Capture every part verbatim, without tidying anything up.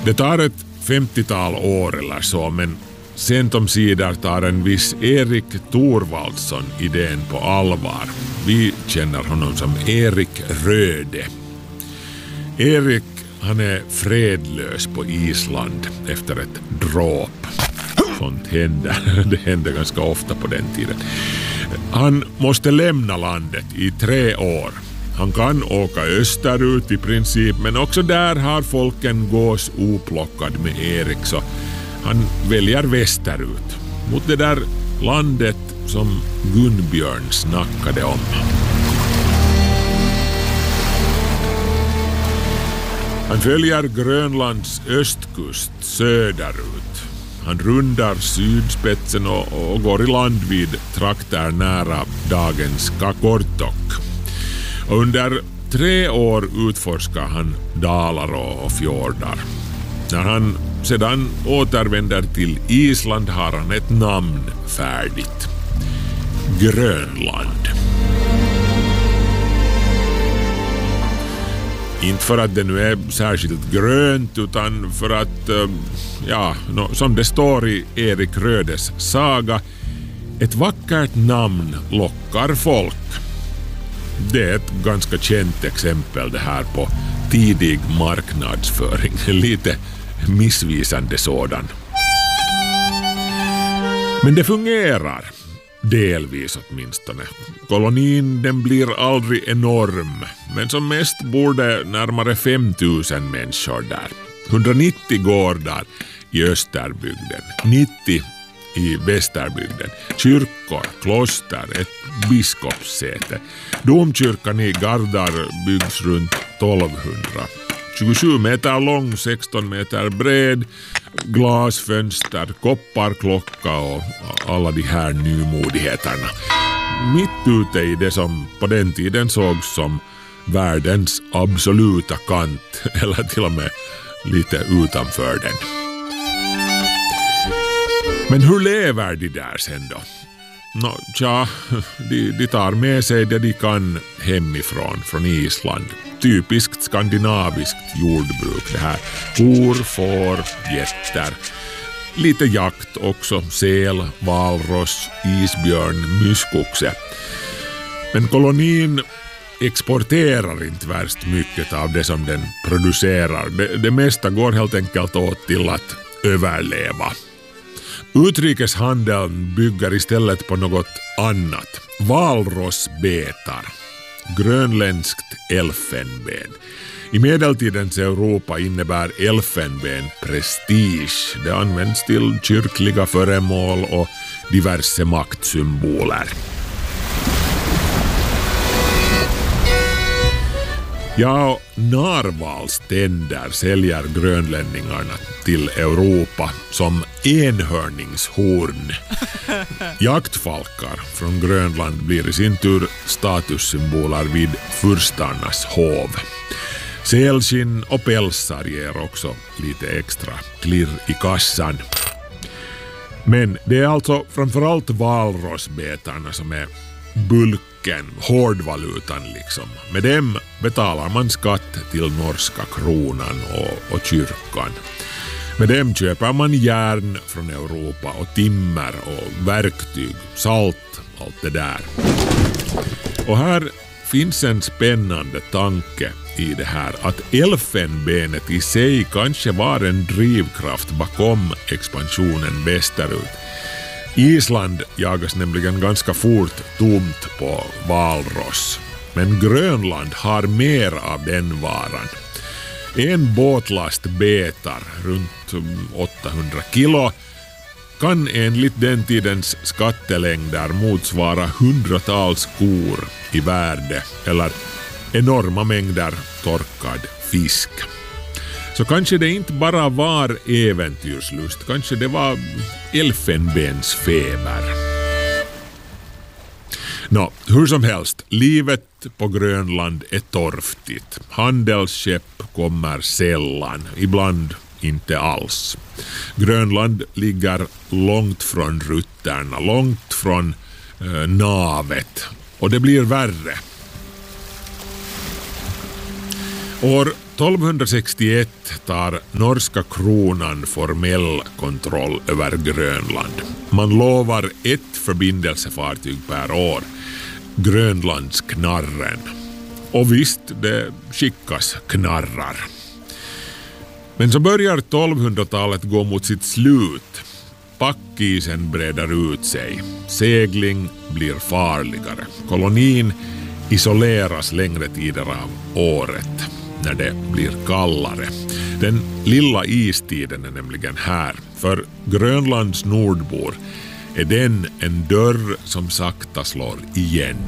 Det tar ett femtiotal år eller så, men sent om sidor tar en viss Erik Thorvaldsson idén på allvar. Vi känner honom som Erik Röde. Erik, han är fredlös på Island efter ett dråp. Sånt händer. Det händer ganska ofta på den tiden. Han måste lämna landet i tre år. Han kan åka österut i princip, men också där har folk en gås oplockad med Erik, så han väljer västerut mot det där landet som Gunbjörn snackade om. Han följer Grönlands östkust söderut. Han rundar sydspetsen och, och går i land vid trakter nära dagens Qaqortoq. Och under tre år utforskar han dalar och, och fjordar. När han sedan återvänder till Island har han ett namn färdigt. Grönland. Inte för att det nu är särskilt grönt, utan för att, ja, som det står i Erik Rödes saga, ett vackert namn lockar folk. Det är ett ganska känt exempel det här på tidig marknadsföring. Lite missvisande sådan. Men det fungerar. Delvis åtminstone. Kolonin, den blir aldrig enorm, men som mest bor det närmare fem tusen människor där. hundranittio gårdar i Österbygden, nittio i Västerbygden, kyrkor, kloster, ett biskopssäte. Domkyrkan i Gardar byggs runt tolvhundra. tjugosju meter lång, sexton meter bred, glasfönster, kopparklocka och alla de här nymodigheterna. Mitt ute i det som på den tiden sågs som världens absoluta kant, eller till och med lite utanför den. Men hur lever de där sen då? Nå, tja, de, de tar med sig det de kan hemifrån, från Island. Typiskt skandinaviskt jordbruk det här. Kor, får, getter. Lite jakt också. Säl, valross, isbjörn, myskoxe. Men kolonin exporterar inte värst mycket av det som den producerar. Det, det mesta går helt enkelt åt till att överleva. Utrikeshandeln bygger istället på något annat. Valrossbetar. Grönländskt elfenben. I medeltidens Europa innebär elfenben prestige. Det används till kyrkliga föremål och diverse maktsymboler. Ja, och narvalständer säljer grönlänningarna till Europa som enhörningshorn. Jaktfalkar från Grönland blir i sin tur statussymboler vid furstarnas hov. Sälskinn och pälsar ger också lite extra klirr i kassan. Men det är alltså framförallt valrossbetarna som är bulken, hårdvalutan liksom. Med dem betalar man skatt till norska kronan och, och kyrkan. Med dem köper man järn från Europa och timmer och verktyg, salt, allt det där. Och här finns en spännande tanke i det här, att elfenbenet i sig kanske var en drivkraft bakom expansionen västerut. Island jagas nämligen ganska fort tomt på valross, men Grönland har mer av den varan. En båtlast betar, runt åttahundra kilo, kan enligt den tidens skattelängder motsvara hundratals kor i värde eller enorma mängder torkad fisk. Så kanske det inte bara var äventyrslust, kanske det var elfenbensfeber. Nå, hur som helst, livet på Grönland är torftigt. Handelsskepp kommer sällan, ibland inte alls. Grönland ligger långt från rutterna, långt från eh, navet, och det blir värre. År tolvhundrasextioett tar norska kronan formell kontroll över Grönland. Man lovar ett förbindelsefartyg per år, Grönlandsknarren. Och visst, det skickas knarrar. Men så börjar tolvhundratalet gå mot sitt slut. Packisen breder ut sig. Segling blir farligare. Kolonin isoleras längre tider av året när det blir kallare. Den lilla istiden är nämligen här. För Grönlands nordbor är den en dörr som sakta slår igen.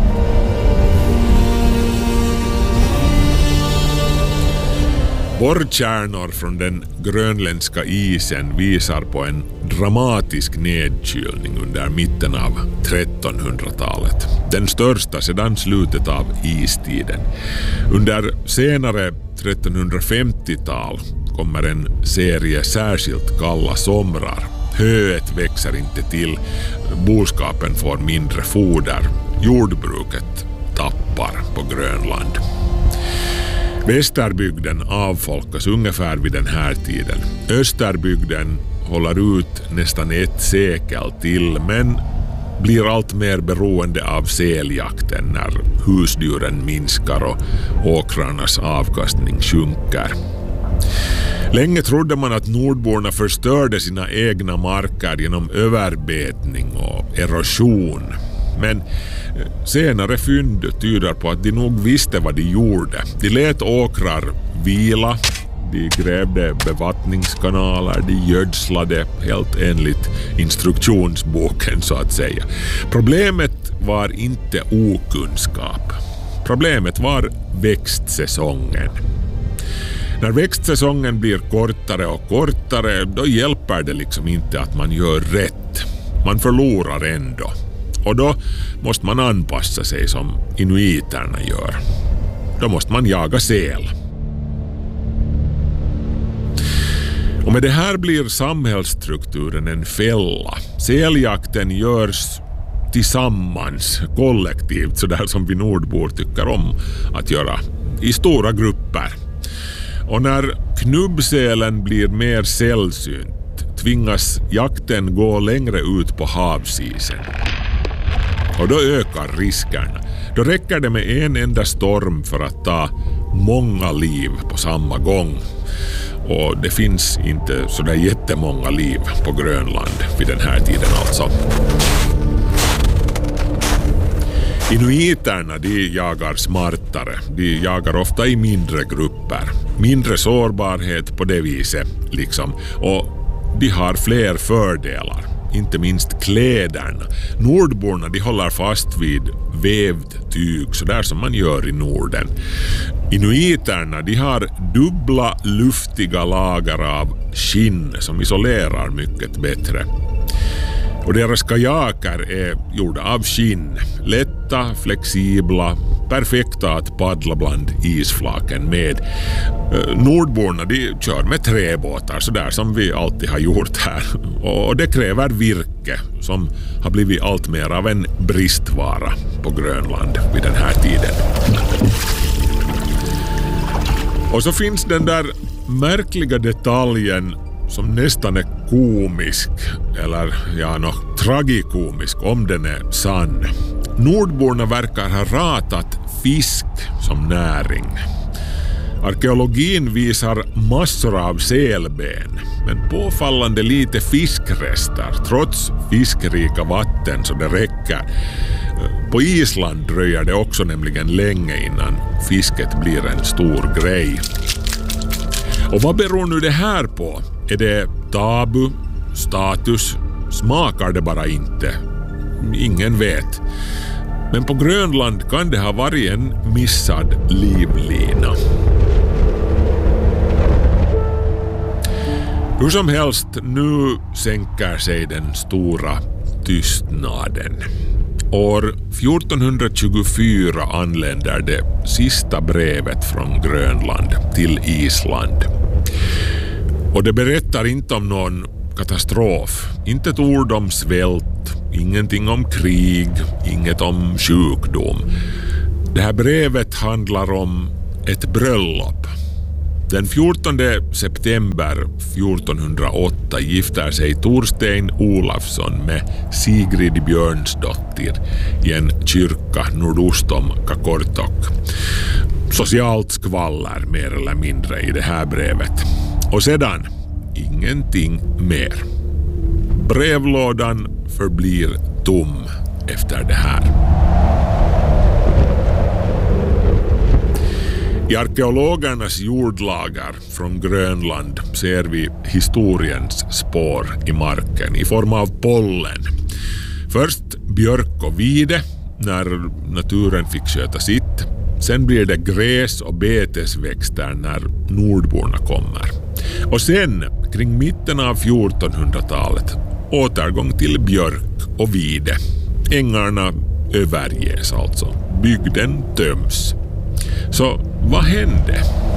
Borrkärnor från den grönländska isen visar på en dramatisk nedkylning under mitten av trettonhundratalet. Den största sedan slutet av istiden. Under senare trettonhundrafemtiotal kommer en serie särskilt kalla somrar. Höet växer inte till, boskapen får mindre foder, jordbruket tappar på Grönland. Västerbygden avfolkas ungefär vid den här tiden. Österbygden håller ut nästan ett sekel till men blir allt mer beroende av säljakten när husdjuren minskar och åkrarnas avkastning sjunker. Länge trodde man att nordborna förstörde sina egna marker genom överbetning och erosion. Men senare fynd tyder på att de nog visste vad de gjorde. De lät åkrar vila, de grävde bevattningskanaler, de gödslade helt enligt instruktionsboken så att säga. Problemet var inte okunskap. Problemet var växtsäsongen. När växtsäsongen blir kortare och kortare, då hjälper det liksom inte att man gör rätt. Man förlorar ändå. Och då måste man anpassa sig som inuiterna gör. Då måste man jaga säl. Och med det här blir samhällsstrukturen en fälla. Säljakten görs tillsammans, kollektivt, så där som vi nordbor tycker om att göra, i stora grupper. Och när knubbsälen blir mer sällsynt tvingas jakten gå längre ut på havsisen. Och då ökar riskerna. Då räcker det med en enda storm för att ta många liv på samma gång. Och det finns inte så där jättemånga liv på Grönland vid den här tiden alltså. Inuiterna, de jagar smartare. De jagar ofta i mindre grupper. Mindre sårbarhet på det viset liksom. Och de har fler fördelar. Inte minst kläderna. Nordborna, de håller fast vid vävd tyg, så där som man gör i Norden. Inuiterna, de har dubbla luftiga lager av skinn som isolerar mycket bättre. Och deras kajaker är gjorda av skinn. Lätta, flexibla, perfekta att paddla bland isflaken med. Nordborna, de kör med träbåtar, så där som vi alltid har gjort här. Och det kräver virke som har blivit allt mer av en bristvara på Grönland vid den här tiden. Och så finns den där märkliga detaljen som nästan är komisk, eller ja, no, tragikomisk om den är sann. Nordborna verkar ha ratat fisk som näring. Arkeologin visar massor av sälben, men påfallande lite fiskrester, trots fiskrika vatten så det räcker. På Island dröjer det också nämligen länge innan fisket blir en stor grej. Och vad beror nu det här på? Är det tabu, status, smakar det bara inte? Ingen vet. Men på Grönland kan det ha varit en missad livlina. Hur som helst, nu sänker sig den stora tystnaden. År fjortonhundratjugofyra anländer det sista brevet från Grönland till Island. Och det berättar inte om någon katastrof, inte ett ord om svält, ingenting om krig, inget om sjukdom. Det här brevet handlar om ett bröllop. Den fjortonde september fjortonhundraåtta gifter sig Torstein Olafsson med Sigrid Björnsdottir i en kyrka nordost om Kakortok. Socialt skvaller mer eller mindre i det här brevet. Och sedan ingenting mer. Brevlådan förblir tom efter det här. I arkeologernas jordlager från Grönland ser vi historiens spår i marken i form av pollen. Först björk och vide när naturen fick sköta sitt. Sen blir det gräs och betesväxter när nordborna kommer. Och sen, kring mitten av fjortonhundratalet, återgång till björk och vide. Ängarna överges alltså. Bygden töms. Så vad hände?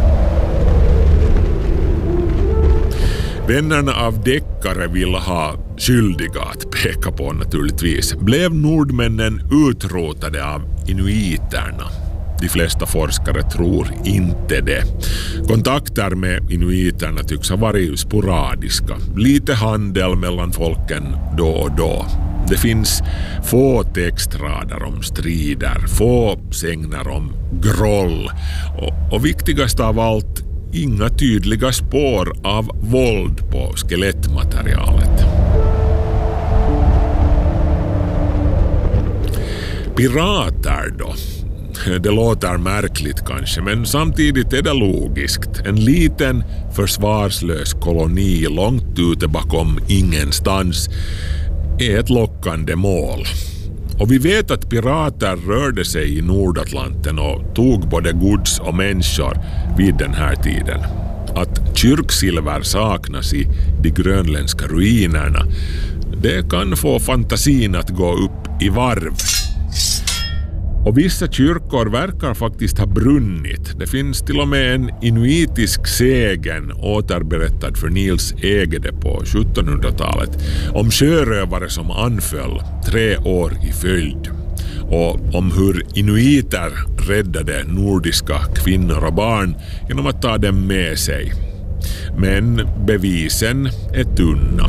Vännerna av deckare ville ha skyldiga att peka på naturligtvis. Blev nordmännen utrotade av inuiterna? De flesta forskare tror inte det. Kontakter med inuiterna tycks ha varit sporadiska. Lite handel mellan folken då och då. Det finns få textrader om strider, få sägner om groll och, och viktigast av allt, inga tydliga spår av våld på skelettmaterialet. Pirater då? Det låter märkligt kanske, men samtidigt är det logiskt. En liten försvarslös koloni långt ute bakom ingenstans är ett lockande mål. Och vi vet att pirater rörde sig i Nordatlanten och tog både gods och människor vid den här tiden. Att kyrksilver saknas i de grönländska ruinerna, det kan få fantasin att gå upp i varv. Och vissa kyrkor verkar faktiskt ha brunnit. Det finns till och med en inuitisk sägen återberättad för Nils Egede på sjuttonhundratalet om sjörövare som anföll tre år i följd. Och om hur inuiter räddade nordiska kvinnor och barn genom att ta dem med sig. Men bevisen är tunna.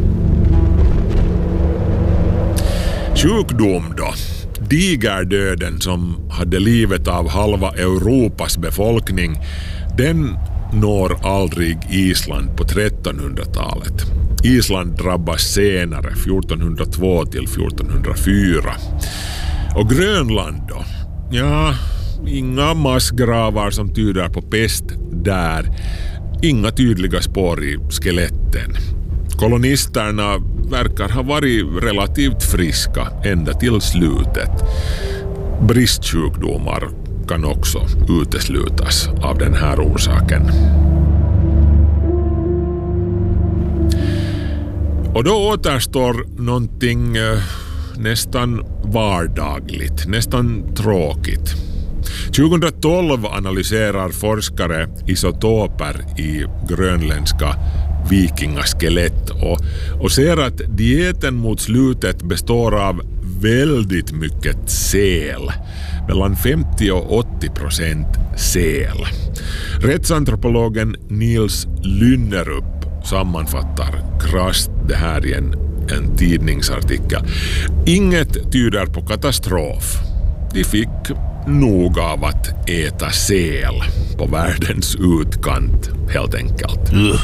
Sjukdom då? Digerdöden som hade livet av halva Europas befolkning, den når aldrig Island på trettonhundratalet. Island drabbas senare, fjortonhundratvå till fjortonhundrafyra. Och Grönland då? Ja, inga massgravar som tyder på pest där. Inga tydliga spår i skeletten. Kolonisterna verkar ha varit relativt friska ända till slutet. Bristsjukdomar kan också uteslutas av den här orsaken. Och då återstår någonting eh, nästan vardagligt, nästan tråkigt. tjugohundratolv analyserar forskare isotoper i grönländska vikingaskelett och, och ser att dieten mot slutet består av väldigt mycket säl. Mellan femtio och åttio procent säl. Rättsantropologen Nils Lynnerup sammanfattar krasst det här i en, en tidningsartikel. Inget tyder på katastrof. De fick nog av att äta säl på världens utkant helt enkelt. Uh.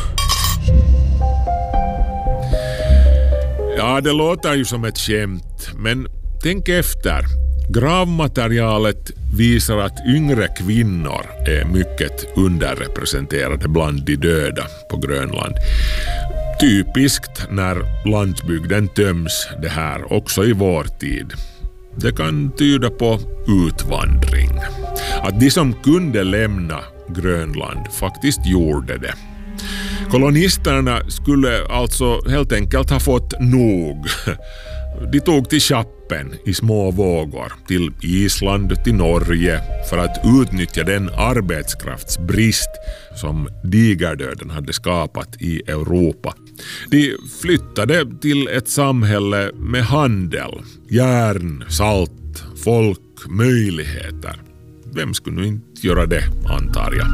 Ja, det låter ju som ett skämt, men tänk efter. Gravmaterialet visar att yngre kvinnor är mycket underrepresenterade bland de döda på Grönland. Typiskt när landsbygden töms det här också i vår tid. Det kan tyda på utvandring. Att de som kunde lämna Grönland faktiskt gjorde det. Kolonisterna skulle alltså helt enkelt ha fått nog. De tog till Chappen i små vågor till Island, till Norge för att utnyttja den arbetskraftsbrist som digerdöden hade skapat i Europa. De flyttade till ett samhälle med handel, järn, salt, folk, möjligheter. vem skulle nu inte göra det, antar jag.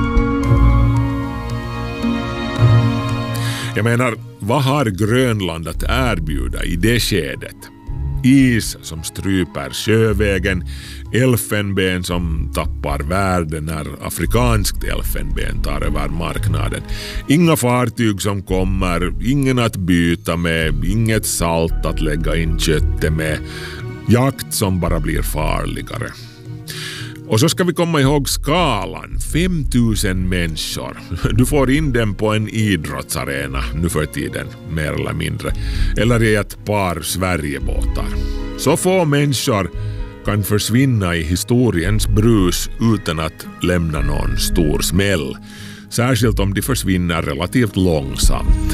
Jag menar, vad har Grönland att erbjuda i det skedet? Is som stryper sjövägen, elfenben som tappar värde när afrikanskt elfenben tar över marknaden. Inga fartyg som kommer, ingen att byta med, inget salt att lägga in köttet med. Jakt som bara blir farligare. Och så ska vi komma ihåg skalan. femtusen människor. Du får in dem på en idrottsarena nu för tiden, mer eller mindre. Eller i ett par Sverigebåtar. Så få människor kan försvinna i historiens brus utan att lämna någon stor smäll. Särskilt om de försvinner relativt långsamt.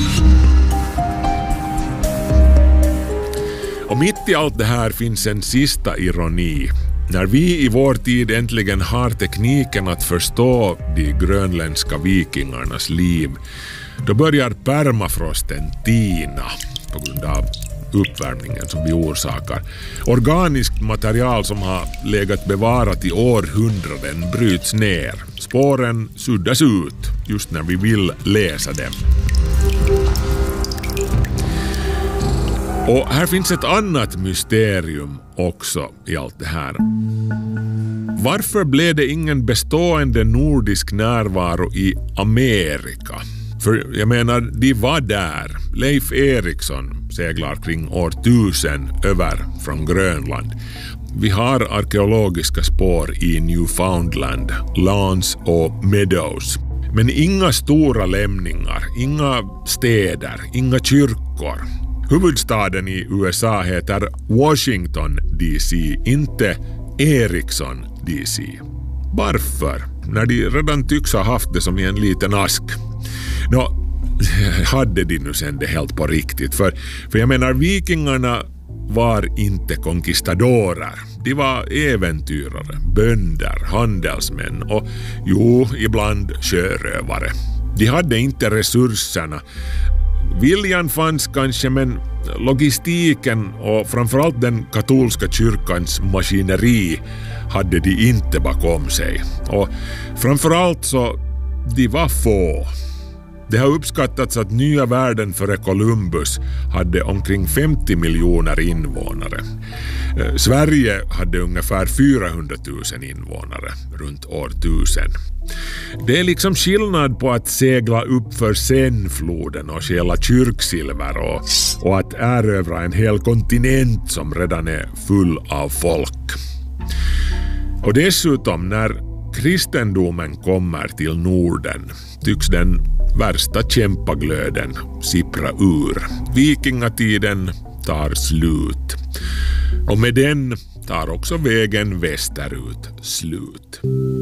Och mitt i allt det här finns en sista ironi. När vi i vår tid äntligen har tekniken att förstå de grönländska vikingarnas liv, då börjar permafrosten tina på grund av uppvärmningen som vi orsakar. Organiskt material som har legat bevarat i århundraden bryts ner. Spåren suddas ut just när vi vill läsa dem. Och här finns ett annat mysterium också i allt det här. Varför blev det ingen bestående nordisk närvaro i Amerika? För jag menar, de var där. Leif Eriksson seglar kring år tusen över från Grönland. Vi har arkeologiska spår i Newfoundland, Lance och Meadows. Men inga stora lämningar, inga städer, inga kyrkor. Huvudstaden i U S A heter Washington D C, inte Eriksson D C. Varför? När de redan tycks ha haft det som i en liten ask. Nå, hade de nu sen det helt på riktigt? För, för jag menar, vikingarna var inte konquistadorer. De var äventyrare, bönder, handelsmän och jo, ibland sjörövare. De hade inte resurserna. Viljan fanns kanske, men logistiken och framförallt den katolska kyrkans maskineri hade de inte bakom sig. Och framförallt så, de var få. Det har uppskattats att nya världen före Columbus hade omkring femtio miljoner invånare. Sverige hade ungefär fyrahundratusen invånare runt år tusen. Det är liksom skillnad på att segla upp för Seinfloden och stjäla kyrksilver och, och att erövra en hel kontinent som redan är full av folk. Och dessutom, när kristendomen kommer till Norden tycks den värsta kämpaglöden sippra ur. Vikingatiden tar slut. Och med den tar också vägen västerut slut.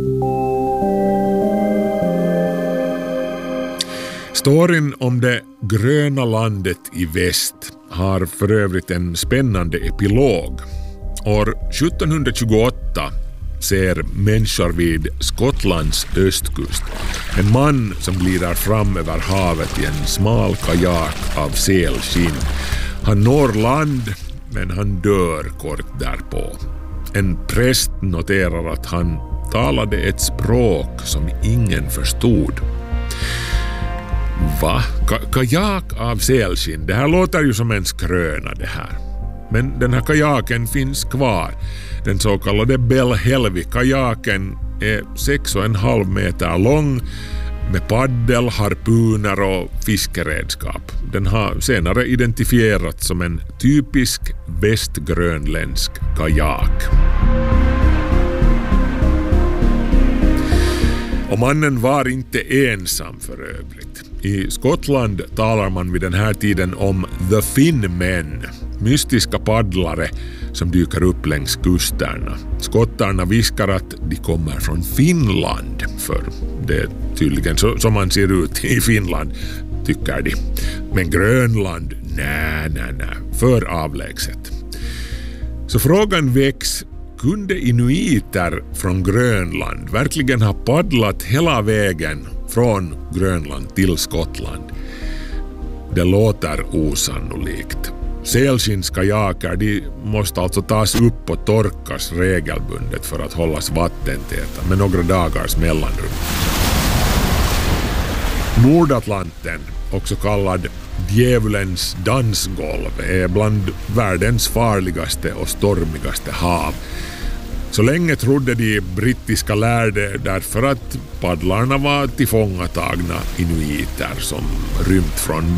Storyn om det gröna landet i väst har för övrigt en spännande epilog. År sjuttonhundratjugoåtta ser människor vid Skottlands östkust en man som glider fram över havet i en smal kajak av sälskinn. Han når land, men han dör kort därpå. En präst noterar att han talade ett språk som ingen förstod. Va? Ka- kajak av sälskinn? Det här låter ju som en skröna det här. Men den här kajaken finns kvar. Den så kallade Bellhelvi-kajaken är sex och en halv meter lång med paddel, harpuner och fiskeredskap. Den har senare identifierats som en typisk västgrönländsk kajak. Och mannen var inte ensam för övrigt. I Skottland talar man vid den här tiden om The Finnmen, mystiska paddlare som dyker upp längs kusterna. Skottarna viskar att de kommer från Finland, för det är tydligen så som man ser ut i Finland, tycker de. Men Grönland, nej, nej, nej, för avlägset. Så frågan väcks, kunde inuiter från Grönland verkligen ha paddlat hela vägen från Grönland till Skottland? Det låter osannolikt. Sälskinnskajaker, de måste alltså tas upp och torkas regelbundet för att hållas vattentäta med några dagars mellanrum. Nordatlanten, också kallad djävulens dansgolv, är bland världens farligaste och stormigaste hav. Så länge trodde de brittiska lärde därför att paddlarna var tillfångatagna inuiter som rymt från